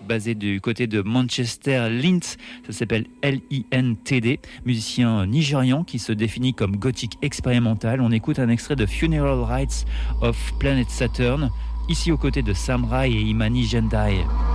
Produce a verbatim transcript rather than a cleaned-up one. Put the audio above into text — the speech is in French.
basé du côté de Manchester, Lint. Ça s'appelle L I N T D, musicien nigérian qui se définit comme gothique expérimental. On écoute un extrait de Funeral Rites of Planet Saturn, ici aux côtés de Sam Rai et Imani Jendai.